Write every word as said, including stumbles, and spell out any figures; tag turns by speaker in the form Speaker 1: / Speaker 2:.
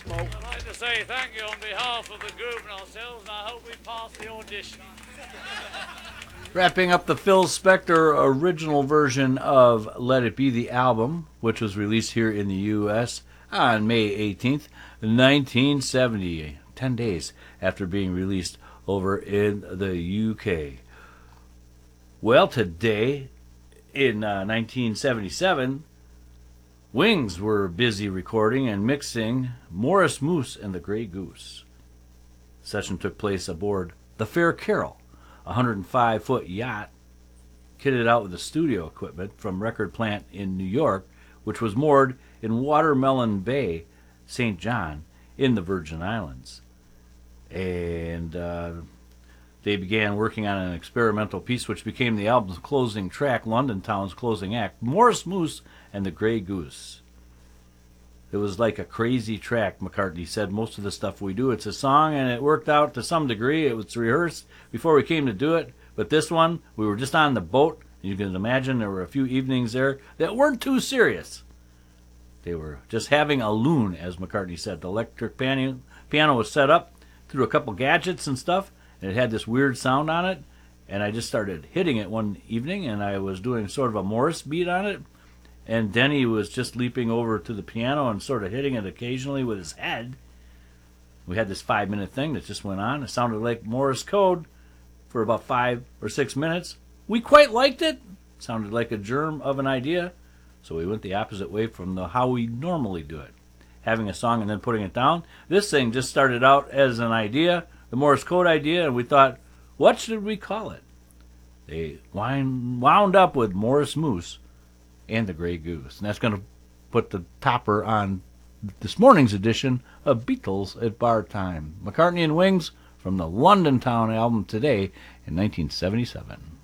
Speaker 1: smoke.
Speaker 2: I'd like to say thank you on behalf of the group and ourselves, and I hope we pass the audition.
Speaker 3: Wrapping up the Phil Spector original version of Let It Be, the album, which was released here in the U S on May eighteenth, nineteen seventy, ten days after being released over in the U K. Well, today, in uh, nineteen seventy-seven, Wings were busy recording and mixing Morris Moose and the Grey Goose. The session took place aboard the Fair Carol, a one hundred five foot yacht kitted out with the studio equipment from Record Plant in New York, which was moored in Watermelon Bay, Saint John, in the Virgin Islands. And uh, they began working on an experimental piece which became the album's closing track, London Town's closing act, Morris Moose and the Grey Goose. It was like a crazy track, McCartney said. Most of the stuff we do, it's a song, and it worked out to some degree. It was rehearsed before we came to do it. But this one, we were just on the boat. You can imagine there were a few evenings there that weren't too serious. They were just having a loon, as McCartney said. The electric piano, piano was set up through a couple gadgets and stuff, and it had this weird sound on it. And I just started hitting it one evening, and I was doing sort of a Morris beat on it. And Denny was just leaping over to the piano and sort of hitting it occasionally with his head. We had this five-minute thing that just went on. It sounded like Morse code for about five or six minutes. We quite liked it. It sounded like a germ of an idea. So we went the opposite way from the how we normally do it, having a song and then putting it down. This thing just started out as an idea, the Morse code idea, and we thought, what should we call it? They wind, wound up with Morris Moose and the Grey Goose. And that's going to put the topper on this morning's edition of Beatles at Bar Time. McCartney and Wings from the London Town album today in nineteen seventy-seven.